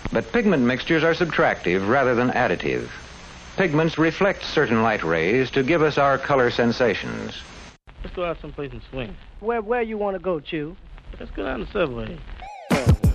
But pigment mixtures are subtractive rather than additive. Pigments reflect certain light rays to give us our color sensations. Let's go out someplace and swing. Where you want to go, Chew? Let's go down the subway.